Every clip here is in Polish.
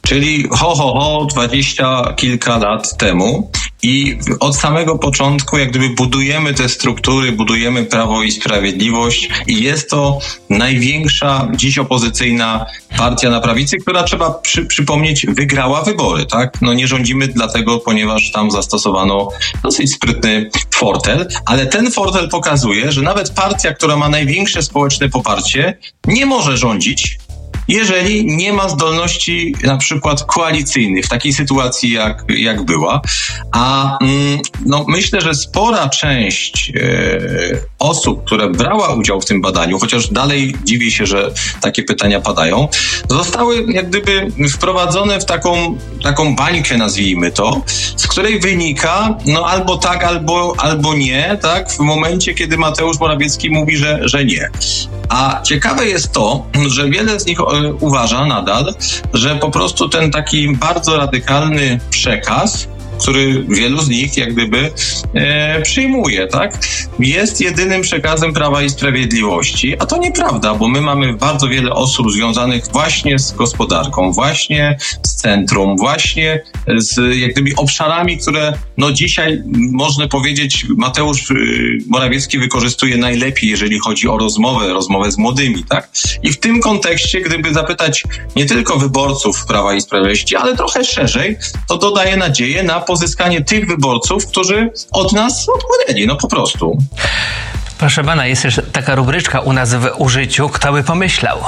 Czyli 20 kilka lat temu i od samego początku jak gdyby budujemy te struktury, budujemy Prawo i Sprawiedliwość i jest to największa dziś opozycyjna partia na prawicy, która trzeba przypomnieć wygrała wybory, tak? No nie rządzimy dlatego, ponieważ tam zastosowano dosyć sprytny fortel, ale ten fortel pokazuje, że nawet partia, która ma największe społeczne poparcie, nie może rządzić, jeżeli nie ma zdolności na przykład koalicyjnych w takiej sytuacji jak była. A myślę, że spora część osób, które brała udział w tym badaniu, chociaż dalej dziwię się, że takie pytania padają, zostały jak gdyby wprowadzone w taką bańkę, nazwijmy to, z której wynika albo tak, albo nie, tak, w momencie, kiedy Mateusz Morawiecki mówi, że nie. A ciekawe jest to, że wiele z nich uważa nadal, że po prostu ten taki bardzo radykalny przekaz, który wielu z nich jak gdyby przyjmuje, tak? Jest jedynym przekazem Prawa i Sprawiedliwości, a to nieprawda, bo my mamy bardzo wiele osób związanych właśnie z gospodarką, właśnie z centrum, właśnie z jak gdyby obszarami, które dzisiaj można powiedzieć Mateusz Morawiecki wykorzystuje najlepiej, jeżeli chodzi o rozmowę z młodymi, tak? I w tym kontekście, gdyby zapytać nie tylko wyborców Prawa i Sprawiedliwości, ale trochę szerzej, to dodaje nadzieję na pozyskanie tych wyborców, którzy od nas odpłynęli, po prostu. Proszę pana, jest też taka rubryczka u nas w użyciu, kto by pomyślał.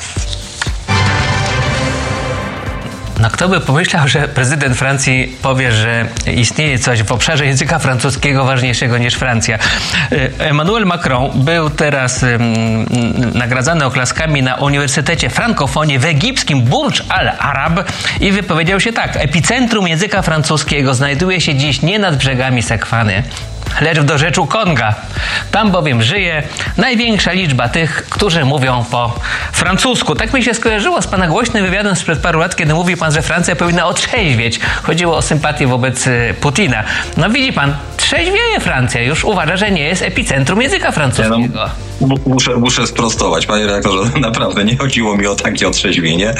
Kto by pomyślał, że prezydent Francji powie, że istnieje coś w obszarze języka francuskiego ważniejszego niż Francja. Emmanuel Macron był teraz nagradzany oklaskami na Uniwersytecie Frankofonii w egipskim Burj Al Arab i wypowiedział się tak: epicentrum języka francuskiego znajduje się dziś nie nad brzegami Sekwany, lecz w dorzeczu Konga. Tam bowiem żyje największa liczba tych, którzy mówią po francusku. Tak mi się skojarzyło z pana głośnym wywiadem sprzed paru lat, kiedy mówił pan, że Francja powinna otrzeźwieć. Chodziło o sympatię wobec Putina. Widzi pan, trzeźwieje Francja. Już uważa, że nie jest epicentrum języka francuskiego. Muszę sprostować, panie redaktorze. Naprawdę nie chodziło mi o takie otrzeźwienie.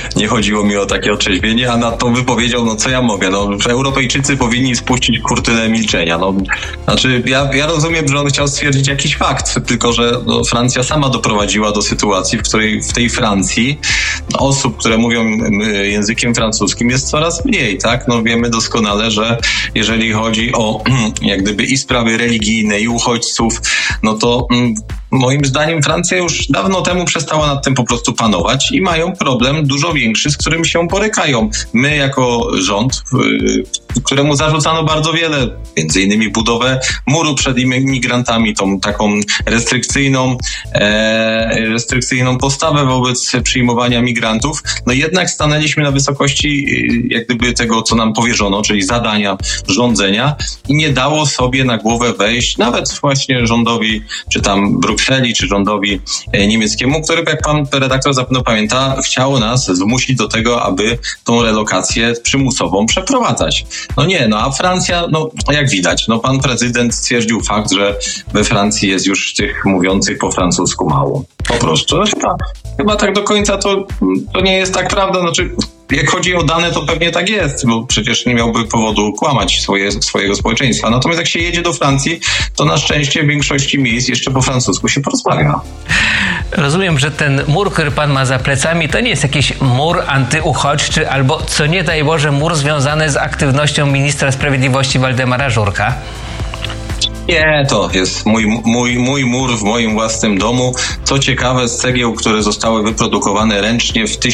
A na tą wypowiedzią, co ja mogę? Europejczycy powinni spuścić kurtynę milczenia. Ja rozumiem, że on chciał stwierdzić jakiś fakt, tylko że Francja sama doprowadziła do sytuacji, w której w tej Francji osób, które mówią językiem francuskim, jest coraz mniej, tak? Wiemy doskonale, że jeżeli chodzi o jak gdyby i sprawy religijne, i uchodźców, to moim zdaniem Francja już dawno temu przestała nad tym po prostu panować i mają problem dużo większy, z którym się borykają. My jako rząd, któremu zarzucano bardzo wiele, między innymi budowę muru przed imigrantami, tą taką restrykcyjną postawę wobec przyjmowania migrantów, jednak stanęliśmy na wysokości jak gdyby tego, co nam powierzono, czyli zadania rządzenia i nie dało sobie na głowę wejść nawet właśnie rządowi, czy tam Brukseli, czy rządowi niemieckiemu, który, jak pan redaktor zapewne pamięta, chciało nas zmusić do tego, aby tą relokację przymusową przeprowadzać. A Francja, jak widać, pan prezydent stwierdził fakt, że we Francji jest już tych mówiących po francusku mało. Po prostu. Chyba tak do końca to nie jest tak prawda. Jak chodzi o dane, to pewnie tak jest, bo przecież nie miałby powodu kłamać swojego społeczeństwa. Natomiast jak się jedzie do Francji, to na szczęście w większości miejsc jeszcze po francusku się porozmawia. Rozumiem, że ten mur, który pan ma za plecami, to nie jest jakiś mur antyuchodźczy albo, co nie daj Boże, mur związany z aktywnością ministra sprawiedliwości Waldemara Żurka. Nie, to jest mój mur w moim własnym domu. Co ciekawe, z cegieł, które zostały wyprodukowane ręcznie w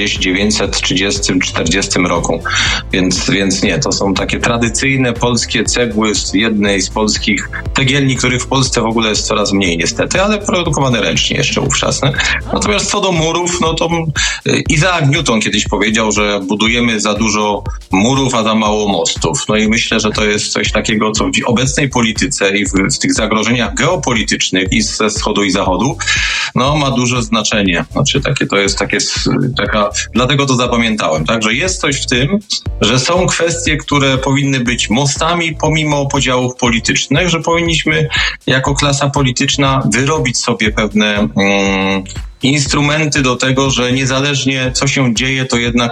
1930-40 roku. Więc nie, to są takie tradycyjne polskie cegły z jednej z polskich cegielni, których w Polsce w ogóle jest coraz mniej niestety, ale produkowane ręcznie jeszcze ówczesne. Natomiast co do murów, to Isaac Newton kiedyś powiedział, że budujemy za dużo murów, a za mało mostów. I myślę, że to jest coś takiego, co w obecnej polityce i w tych zagrożeniach geopolitycznych i ze wschodu i zachodu, ma duże znaczenie. Dlatego to zapamiętałem. Także jest coś w tym, że są kwestie, które powinny być mostami pomimo podziałów politycznych, że powinniśmy jako klasa polityczna wyrobić sobie pewne instrumenty do tego, że niezależnie co się dzieje, to jednak